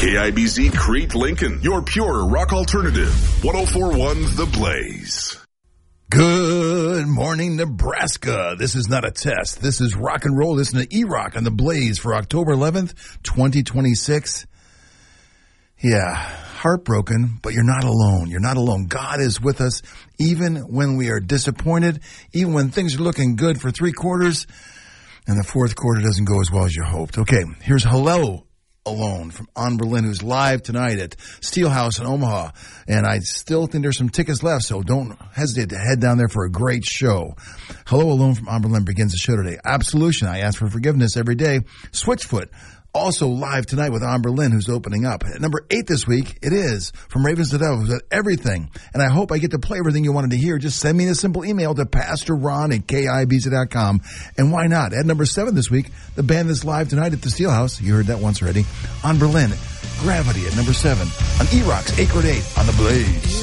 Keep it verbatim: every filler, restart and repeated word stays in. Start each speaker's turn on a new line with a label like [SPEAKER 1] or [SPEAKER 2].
[SPEAKER 1] K I B Z Crete Lincoln, your pure rock alternative. one oh four point one The Blaze.
[SPEAKER 2] Good morning, Nebraska. This is not a test. This is rock and roll. Listen to E-Rock on The Blaze for October eleventh, twenty twenty-six. Yeah, heartbroken, but you're not alone. You're not alone. God is with us even when we are disappointed, even when things are looking good for three quarters, and the fourth quarter doesn't go as well as you hoped. Okay, here's Hello Alone from On Berlin, who's live tonight at Steelhouse in Omaha. And I still think there's some tickets left, so don't hesitate to head down there for a great show. Hello Alone from On Berlin begins the show today. Absolution, I ask for forgiveness every day. Switchfoot, also live tonight with On Berlin, who's opening up. At number eight this week, it is From Ravens to Devils, who's at everything. And I hope I get to play everything you wanted to hear. Just send me a simple email to Pastor Ron at K I B Z dot com. And why not? At number seven this week, the band that's live tonight at the Steelhouse. You heard that once already. On Berlin, Gravity at number seven. On E-Rock's Acre eight on The Blaze.